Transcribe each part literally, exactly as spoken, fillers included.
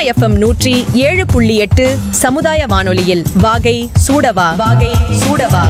FM நூற்றி ஏழு புள்ளி எட்டு சமுதாய வானொலியில் வாகை சூடவா வாகை சூடவா.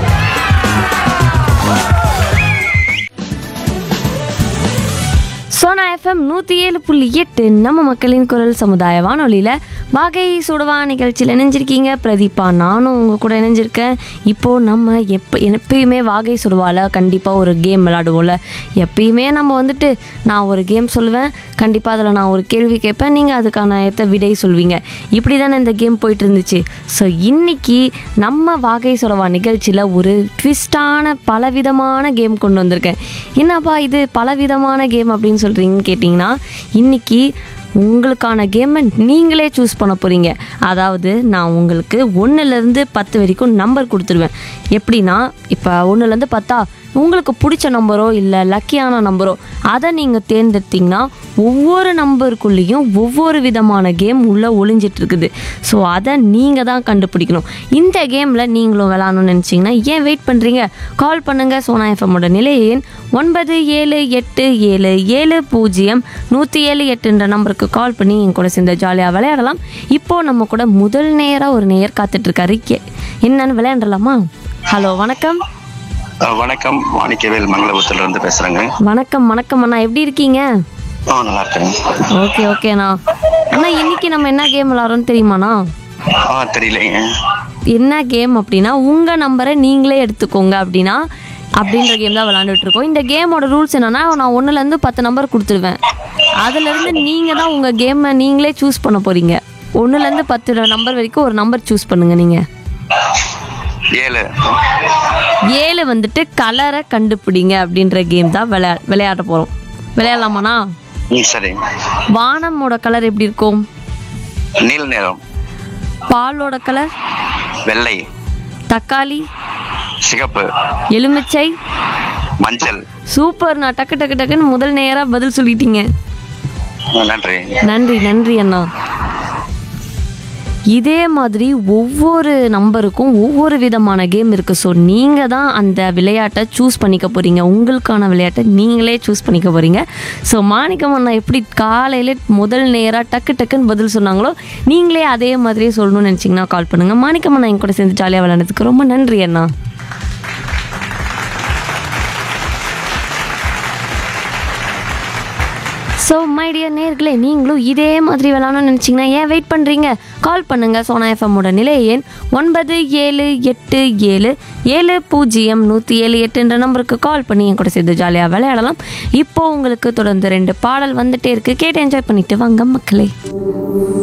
சோனா எஃப்எம் நூற்றி ஏழு புள்ளி எட்டு நம்ம மக்களின் குரல் சமுதாய வானொலியில் வாகை சுடவா நிகழ்ச்சியில் இணைஞ்சிருக்கீங்க பிரதீபா. நானும் உங்கள் கூட இணைஞ்சிருக்கேன். இப்போது நம்ம எப்போ எப்பயுமே வாகை சுடுவாவில் கண்டிப்பாக ஒரு கேம் விளாடுவோம்ல. எப்பயுமே நம்ம வந்துட்டு நான் ஒரு கேம் சொல்லுவேன், கண்டிப்பாக அதில் நான் ஒரு கேள்வி கேட்பேன், நீங்கள் அதுக்கான ஏற்ற விடை சொல்வீங்க. இப்படி தானே இந்த கேம் போயிட்டு இருந்துச்சு. ஸோ இன்றைக்கி நம்ம வாகை சுடவா நிகழ்ச்சியில் ஒரு ட்விஸ்டான பலவிதமான கேம் கொண்டு வந்திருக்கேன். என்னப்பா இது பலவிதமான கேம் அப்படின்னு சொல்கிறீங்கன்னு கேட்டிங்கன்னா, இன்றைக்கி உங்களுக்கான கேமை நீங்களே சூஸ் பண்ண போகிறீங்க. அதாவது நான் உங்களுக்கு ஒன்றுலேருந்து பத்து வரைக்கும் நம்பர் கொடுத்துருவேன். எப்படின்னா இப்போ ஒன்றுலேருந்து பத்தா உங்களுக்கு பிடிச்ச நம்பரோ இல்லை லக்கியான நம்பரோ அதை நீங்கள் தேர்ந்தெடுத்திங்கன்னா ஒவ்வொரு நம்பருக்குள்ளேயும் ஒவ்வொரு விதமான கேம் உள்ளே ஒளிஞ்சிட்ருக்குது. ஸோ அதை நீங்கள் தான் கண்டுபிடிக்கணும். இந்த கேமில் நீங்களும் விளாட்ணும்னு நினச்சிங்கன்னா ஏன் வெயிட் பண்ணுறீங்க? கால் பண்ணுங்கள். சோனா எஃப்எம்மோட நிலைய எண் ஒன்பது ஏழு எட்டு ஏழு ஏழு பூஜ்ஜியம் நூற்றி ஏழு எட்டுன்ற நம்பருக்கு கால் பண்ணி என் கூட சேர்ந்து ஜாலியாக விளையாடலாம். இப்போது நம்ம கூட முதல் நேராக ஒரு நேயர் காத்துட்ருக்காரு. என்னன்னு விளையாண்டலாமா? ஹலோ, வணக்கம். வணக்கம், மாணிக்கவேல் மங்களபுரத்துல இருந்து பேசுறேங்க. வணக்கம் வணக்கம் அண்ணா, எப்படி இருக்கீங்க? ஆ, நல்லா இருக்கேன். ஓகே ஓகேண்ணா. அண்ணா இன்னைக்கு நம்ம என்ன கேம் விளாட்றோம்னு தெரியுமாண்ணா? ஆ, தெரியலைங்க. என்ன கேம் அப்படின்னா, உங்கள் நம்பரை நீங்களே எடுத்துக்கோங்க அப்படின்னா அப்படின்ற கேம் தான் விளாண்டுட்டு இருக்கோம். இந்த கேமோட ரூல்ஸ் என்னன்னா, நான் ஒன்றுலேருந்து பத்து நம்பர் கொடுத்துருவேன். அதுலேருந்து நீங்கள் தான் உங்கள் கேமை நீங்களே சூஸ் பண்ண போகிறீங்க. ஒன்றுலேருந்து பத்து நம்பர் வரைக்கும் ஒரு நம்பர் சூஸ் பண்ணுங்கள். நீங்கள் ஏழு ஏழு வந்துட்டு கலரை கண்டுபிடிங்க அப்படின்ற கேம் தான் விளையா விளையாட போகிறோம். விளையாடலாமாண்ணா? சரி. வானமோட கலர் எப்படி இருக்கும்? நீல நிறம். பாலோட கலர்? வெள்ளை. தக்காளி? சிகப்பு. எலுமிச்சை? மஞ்சள். சூப்பர்ண்ணா, டக்கு டக்கு டக்குன்னு முதல் நேராக பதில் சொல்லிட்டீங்க. நன்றி நன்றி நன்றி அண்ணா. இதே மாதிரி ஒவ்வொரு நம்பருக்கும் ஒவ்வொரு விதமான கேம் இருக்குது. ஸோ நீங்கள் தான் அந்த விளையாட்டை சூஸ் பண்ணிக்க போகிறீங்க. உங்களுக்கான விளையாட்டை நீங்களே சூஸ் பண்ணிக்க போகிறீங்க. ஸோ மாணிக்கம் அண்ணா எப்படி காலையில் முதல் நேராக டக்கு டக்குன்னு பதில் சொன்னாங்களோ, நீங்களே அதே மாதிரியே சொல்லணும்னு நினச்சிங்கன்னா கால் பண்ணுங்கள். மாணிக்கம் அண்ணா என் கூட சேர்ந்து ஜாலியாக விளையாடுறதுக்கு ரொம்ப நன்றி அண்ணா. ஸோ மை டியர் நேர்களே, நீங்களும் இதே மாதிரி விளாட்ணும்னு நினச்சிங்கன்னா ஏன் வெயிட் பண்ணுறீங்க? கால் பண்ணுங்கள். சோனா எஃப்எம்மோட நிலைய எண் ஒன்பது ஏழு எட்டு ஏழு ஏழு பூஜ்ஜியம் நூற்றி ஏழு எட்டுன்ற நம்பருக்கு கால் பண்ணி என் கூட சேர்ந்து ஜாலியாக விளையாடலாம். இப்போது உங்களுக்கு தொடர்ந்து ரெண்டு பாடல் வந்துகிட்டே இருக்குது. கேட்டு என்ஜாய் பண்ணிவிட்டு வாங்க மக்களே.